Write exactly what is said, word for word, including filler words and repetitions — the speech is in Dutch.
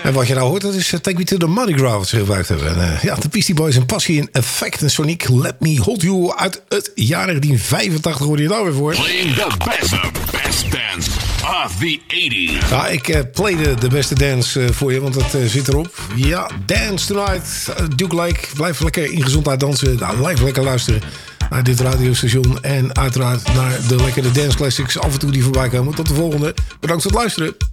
En wat je nou hoort, dat is uh, Take Me to the Mardi Gras wat ze gebruikt hebben. En, uh, ja, de Beastie Boys en Passie in Effect en Sonic Let Me Hold You uit het jaar negentien vijfentachtig hoorde je daar weer voor. Playing the best, the best dance of the eighties. Ja, ik uh, playde de beste dance uh, voor je, want dat uh, zit erop. Ja, Dance Tonight, uh, Duke Lake. Blijf lekker in gezondheid dansen. Nou, blijf lekker luisteren naar dit radiostation. En uiteraard naar de lekkere dance classics af en toe die voorbij komen. Tot de volgende. Bedankt voor het luisteren.